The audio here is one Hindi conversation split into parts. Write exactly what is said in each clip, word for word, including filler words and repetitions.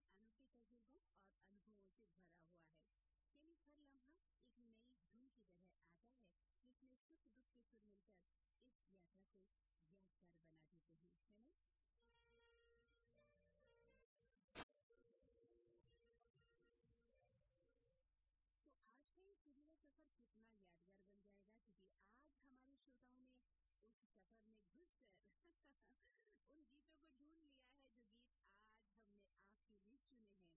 अनूठे तजुर्बों और अनुभवों से भरा हुआ है। यानी हर लम्हा एक नई धुन की तरह आता है, जिसमें सुख दुख के सुर मिलकर इस यात्रा को यादगार बना देते हैं, है ना? तो आज का ये सुरीला सफर कितना यादगार बन जाएगा, क्योंकि आज हमारे श्रोताओं ने उस सफर में घुसकर उन गीतों को ढूंढ लिया है जो गीत आज हमने आपके लिए चुने हैं।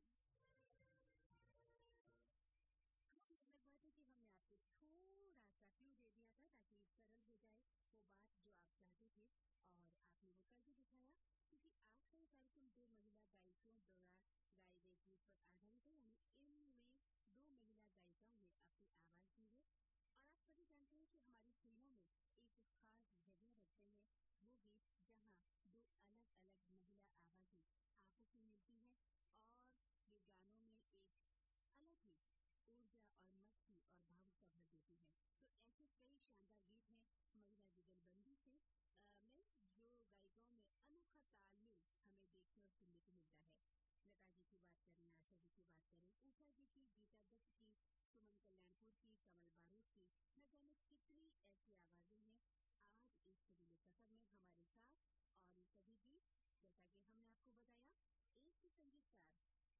अलग बात है कि हमने आपको थोड़ा सा क्लू दे दिया था ताकि सरल हो जाए वो बात जो आप चाहते थे, और आपने वो करके दिखाया, क्योंकि आज का ये कार्यक्रम दो महिला गायिकाओं द्वारा गाए गए गीत पर आधारित है। यानी इनमें दो महिला गायिकाओं ने अपनी आवाज दी है, और आप सभी जानते हैं कि हमारी फिल्मों में एक खास जगह रखते हैं वो गीत जहाँ दो अलग अलग महिला आवाजें आपस में मिलती हैं और ये गानों में एक अलग ही ऊर्जा और मस्ती और भावुकता भर देती है। तो ऐसे कई शानदार गीत हैं महिला जुगलबंदी से आ, में जो गायिकाओं में अनोखा तालमेल हमें देखने और सुनने को मिलता है। लता जी की बात करें, आशा जी की बात करें, उषा जी की, गीता दत्त की, सुमन कल्याणपुर की, कमल बारूद की, न जाने कितनी ऐसी आवाजें हैं आज इस सुरीले सफर में हमारे साथ। और ये सभी गीत, जैसा कि हमने आपको बताया, एक ही संगीतकार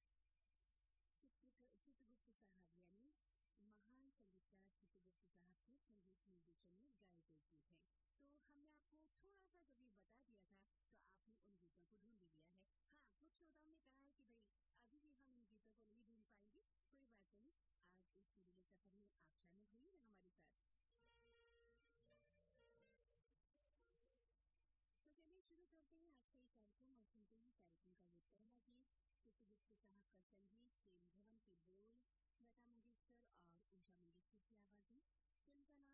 चित्रगुप्त साहब यानी महान संगीतकार चित्रगुप्त साहब के संगीत निर्देशन में गाए गए गीत हैं। तो हमने आपको थोड़ा सा जब ये बता दिया था तो आपने उन गीतों को ढूंढ लिया है। हाँ, कुछ श्रोताओं ने कहा है कि भाई अभी भी हम इन गीतों को नहीं ढूंढ पाएंगे। कोई बात नहीं, आज इस सुरीले सफर में आप शामिल हुई ना हमारे साथ। तो चलिए शुरू करते हैं आज का ये कार्यक्रम